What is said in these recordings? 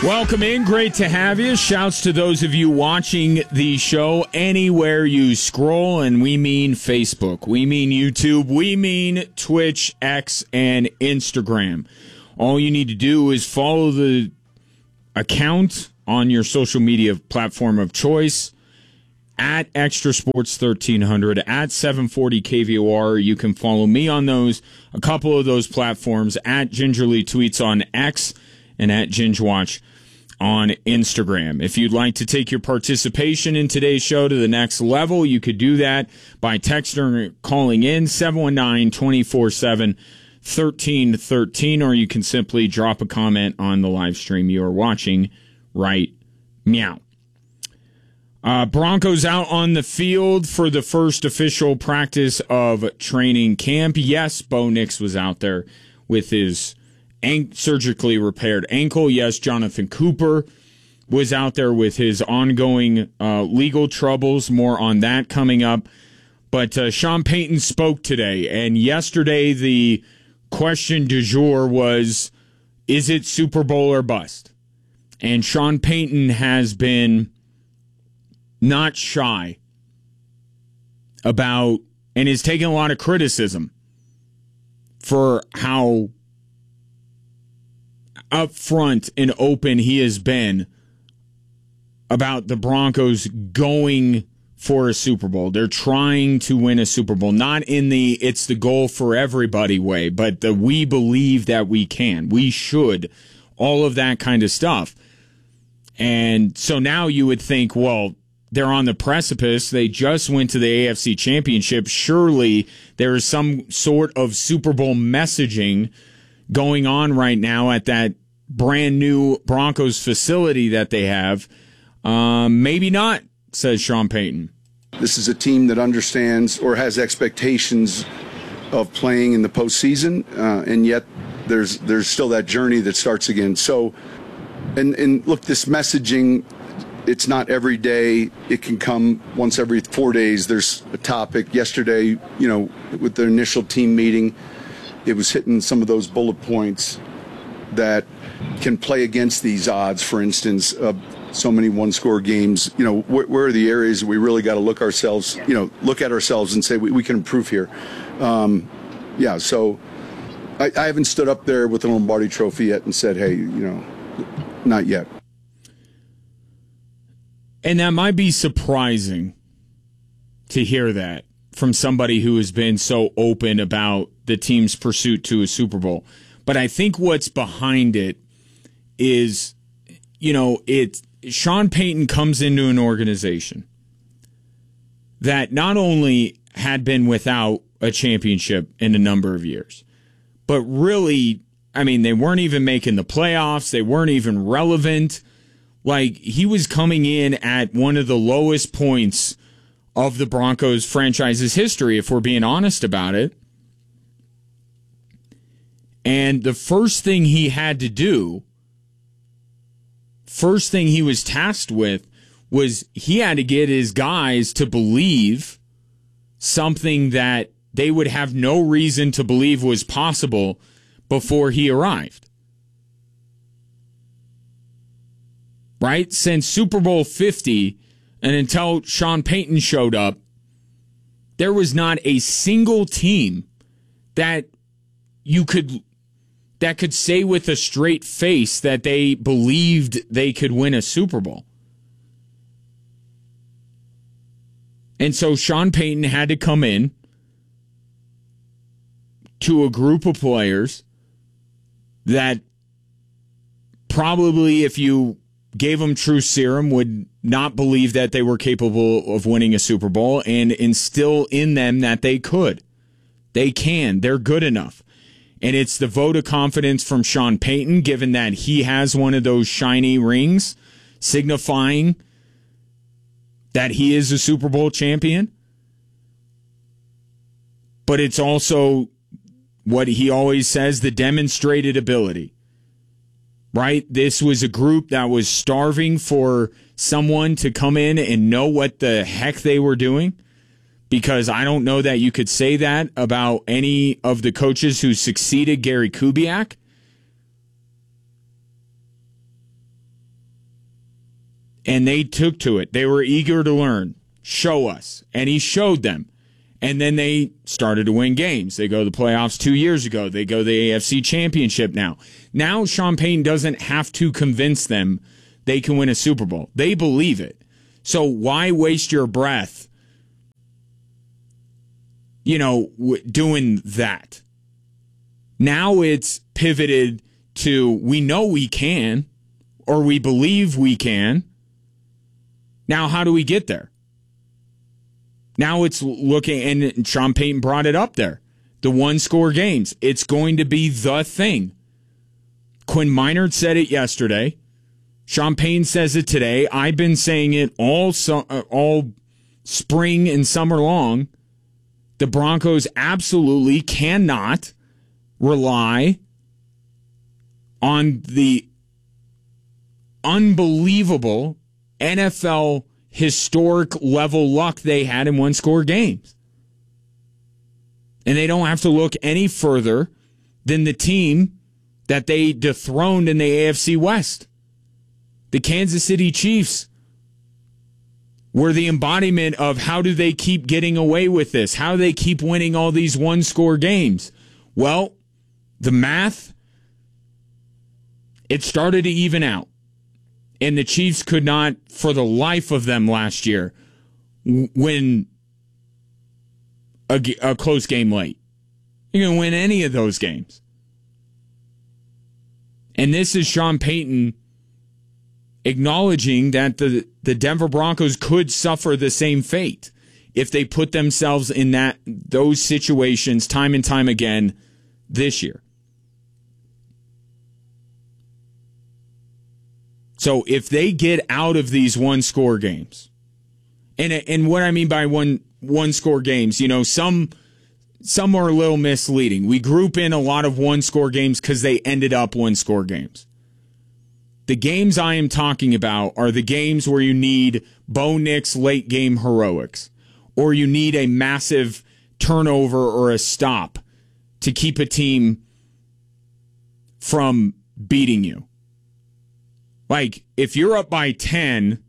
Welcome in. Great to have you. Shouts to those of you watching the show anywhere you scroll, and we mean Facebook, we mean YouTube, we mean Twitch, X, and Instagram. All you need to do is follow the account on your social media platform of choice at Extra Sports 1300, at 740 KVOR. You can follow me on those, a couple of those platforms, at Gingerly Tweets on X and at Gingewatch on Instagram. If you'd like to take your participation in today's show to the next level, you could do that by texting or calling in 719-247-1313, or you can simply drop a comment on the live stream you are watching right meow. Broncos out on the field for the first official practice of training camp. Yes, Bo Nix was out there with his surgically repaired ankle. Yes, Jonathan Cooper was out there with his ongoing legal troubles. More on that coming up. But Sean Payton spoke today, and yesterday the question du jour was, is it Super Bowl or bust? And Sean Payton has been not shy about, and is taking a lot of criticism for how upfront and open he has been about the Broncos going for a Super Bowl. They're trying to win a Super Bowl, not in the it's the goal for everybody way, but the we believe that we can, we should, all of that kind of stuff. And so now you would think, well, they're on the precipice. They just went to the AFC Championship. Surely there is some sort of Super Bowl messaging going on right now at that brand new Broncos facility that they have. Maybe not, says Sean Payton. This is a team that understands or has expectations of playing in the postseason, and yet there's still that journey that starts again. So, and look, this messaging, it's not every day. It can come once every 4 days. There's a topic. Yesterday, with the initial team meeting, it was hitting some of those bullet points that can play against these odds. For instance, so many one-score games. Where are the areas we really got to look at ourselves and say we can improve here. So I haven't stood up there with the Lombardi Trophy yet and said, hey, not yet. And that might be surprising to hear that from somebody who has been so open about the team's pursuit to a Super Bowl. But I think what's behind it is, Sean Payton comes into an organization that not only had been without a championship in a number of years, but really, they weren't even making the playoffs. They weren't even relevant. Like, he was coming in at one of the lowest points of the Broncos franchise's history, if we're being honest about it. And the first thing he had to do, first thing he was tasked with, was he had to get his guys to believe something that they would have no reason to believe was possible before he arrived. Right? Since Super Bowl 50 and until Sean Payton showed up, there was not a single team that could say with a straight face that they believed they could win a Super Bowl. And so Sean Payton had to come in to a group of players that probably, if you gave them true serum, would not believe that they were capable of winning a Super Bowl, and instill in them that they could. They can. They're good enough. And it's the vote of confidence from Sean Payton, given that he has one of those shiny rings signifying that he is a Super Bowl champion. But it's also what he always says, the demonstrated ability. Right? This was a group that was starving for someone to come in and know what the heck they were doing, because I don't know that you could say that about any of the coaches who succeeded Gary Kubiak. And they took to it. They were eager to learn. Show us. And he showed them. And then they started to win games. They go to the playoffs 2 years ago. They go to the AFC Championship now. Now Sean Payton doesn't have to convince them they can win a Super Bowl. They believe it. So why waste your breath, doing that? Now it's pivoted to we know we can, or we believe we can. Now how do we get there? Now it's looking, and Sean Payton brought it up there, the one-score games. It's going to be the thing. Quinn Minard said it yesterday. Sean Payton says it today. I've been saying it all spring and summer long. The Broncos absolutely cannot rely on the unbelievable NFL historic level luck they had in one-score games. And they don't have to look any further than the team that they dethroned in the AFC West. The Kansas City Chiefs were the embodiment of how do they keep getting away with this? How do they keep winning all these one-score games? Well, the math, it started to even out. And the Chiefs could not, for the life of them last year, win a close game late. You can win any of those games. And this is Sean Payton acknowledging that the Denver Broncos could suffer the same fate if they put themselves in those situations time and time again this year. So if they get out of these one-score games, and what I mean by one-score games, some are a little misleading. We group in a lot of one-score games because they ended up one-score games. The games I am talking about are the games where you need Bo Nix late-game heroics, or you need a massive turnover or a stop to keep a team from beating you. Like, if you're up by 10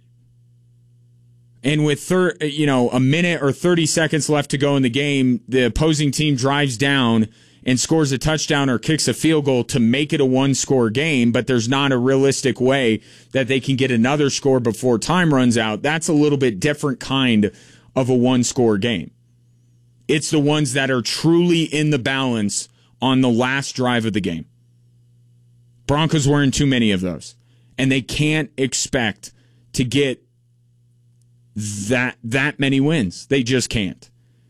and with a minute or 30 seconds left to go in the game, the opposing team drives down and scores a touchdown or kicks a field goal to make it a one-score game, but there's not a realistic way that they can get another score before time runs out, that's a little bit different kind of a one-score game. It's the ones that are truly in the balance on the last drive of the game. Broncos were in too many of those. And they can't expect to get that many wins. They just can't.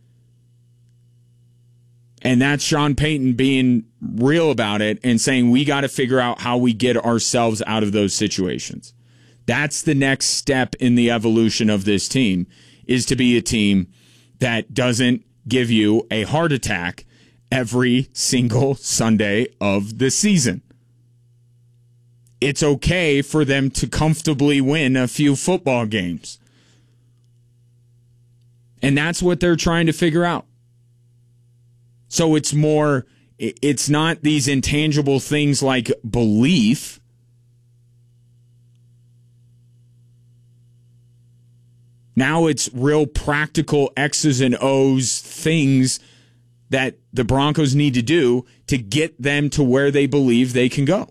And that's Sean Payton being real about it and saying we got to figure out how we get ourselves out of those situations. That's the next step in the evolution of this team, is to be a team that doesn't give you a heart attack every single Sunday of the season. It's okay for them to comfortably win a few football games. And that's what they're trying to figure out. So it's not these intangible things like belief. Now it's real practical X's and O's things that the Broncos need to do to get them to where they believe they can go.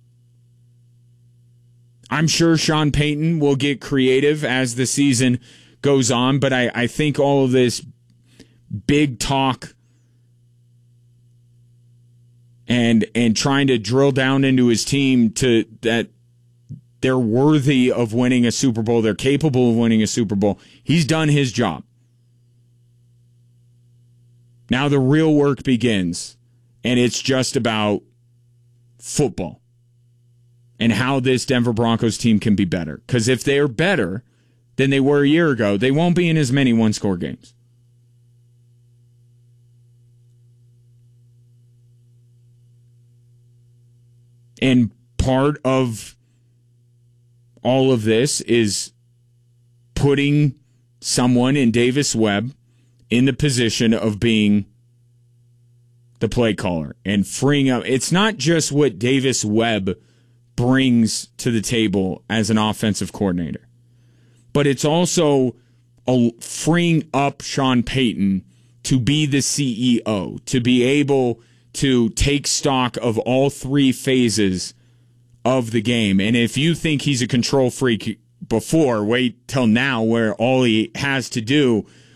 I'm sure Sean Payton will get creative as the season goes on, but I think all of this big talk and trying to drill down into his team to that they're worthy of winning a Super Bowl, they're capable of winning a Super Bowl, he's done his job. Now the real work begins, and it's just about football. And how this Denver Broncos team can be better. Because if they're better than they were a year ago, they won't be in as many one-score games. And part of all of this is putting someone in Davis Webb in the position of being the play caller and freeing up. It's not just what Davis Webb brings to the table as an offensive coordinator. But it's also freeing up Sean Payton to be the CEO, to be able to take stock of all three phases of the game. And if you think he's a control freak before, wait till now where all he has to do